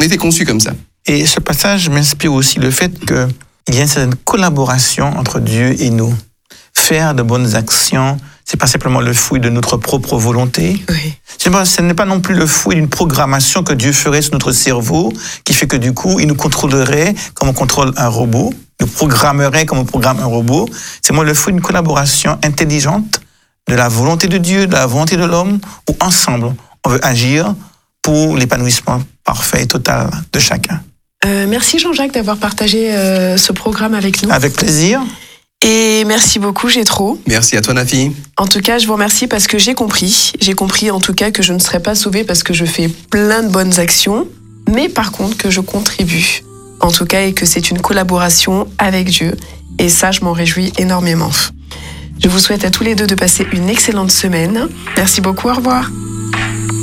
était conçu comme ça. Et ce passage m'inspire aussi le fait qu'il y a une certaine collaboration entre Dieu et nous. Faire de bonnes actions, c'est pas simplement le fruit de notre propre volonté. Oui. Ce n'est pas non plus le fruit d'une programmation que Dieu ferait sur notre cerveau, qui fait que du coup, il nous contrôlerait comme on contrôle un robot, nous programmerait comme on programme un robot. C'est le fruit d'une collaboration intelligente de la volonté de Dieu, de la volonté de l'homme, où ensemble, on veut agir pour l'épanouissement parfait et total de chacun. Merci Jean-Jacques d'avoir partagé ce programme avec nous. Avec plaisir. Et merci beaucoup Jétro. Merci à toi Nafi. En tout cas, je vous remercie parce que j'ai compris. J'ai compris en tout cas que je ne serai pas sauvée parce que je fais plein de bonnes actions, mais par contre que je contribue. En tout cas, et que c'est une collaboration avec Dieu. Et ça, je m'en réjouis énormément. Je vous souhaite à tous les deux de passer une excellente semaine. Merci beaucoup, au revoir.